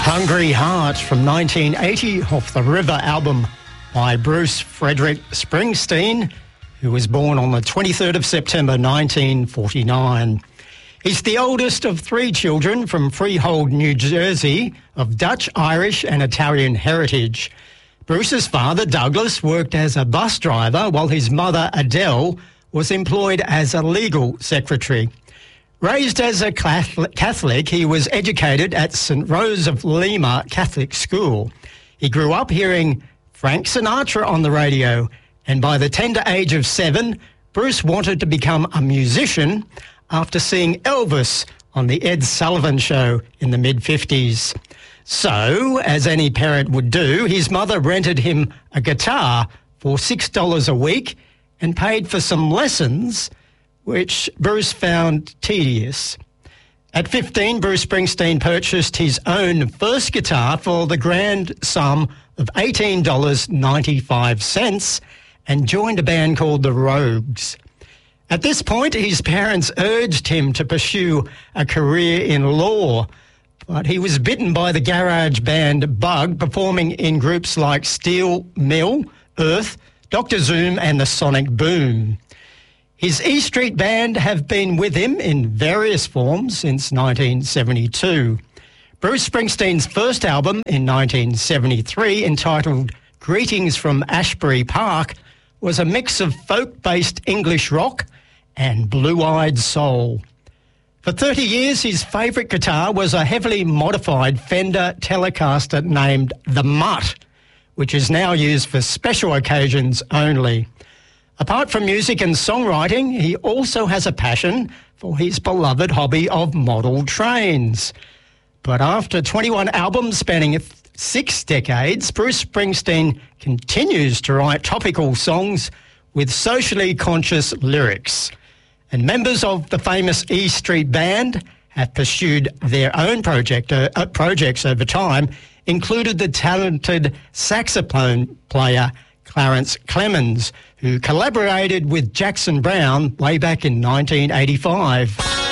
Hungry Heart from 1980 off the River album by Bruce Frederick Springsteen, who was born on the 23rd of September 1949. He's the oldest of three children from Freehold, New Jersey, of Dutch, Irish and Italian heritage. Bruce's father, Douglas, worked as a bus driver while his mother, Adele, was employed as a legal secretary. Raised as a Catholic, he was educated at St. Rose of Lima Catholic School. He grew up hearing Frank Sinatra on the radio, and by the tender age of 7, Bruce wanted to become a musician after seeing Elvis on the Ed Sullivan Show in the mid-50s. So, as any parent would do, his mother rented him a guitar for $6 a week and paid for some lessons, which Bruce found tedious. At 15, Bruce Springsteen purchased his own first guitar for the grand sum of $18.95 and joined a band called the Rogues. At this point, his parents urged him to pursue a career in law, but he was bitten by the garage band bug, performing in groups like Steel Mill, Earth, Dr. Zoom and the Sonic Boom. His E Street Band have been with him in various forms since 1972. Bruce Springsteen's first album in 1973, entitled Greetings from Ashbury Park, was a mix of folk-based English rock and blue-eyed soul. For 30 years, his favourite guitar was a heavily modified Fender Telecaster named the Mutt, which is now used for special occasions only. Apart from music and songwriting, he also has a passion for his beloved hobby of model trains. But after 21 albums spanning 6 decades, Bruce Springsteen continues to write topical songs with socially conscious lyrics. And members of the famous E Street Band have pursued their own projects over time, included the talented saxophone player Clarence Clemons, who collaborated with Jackson Browne way back in 1985.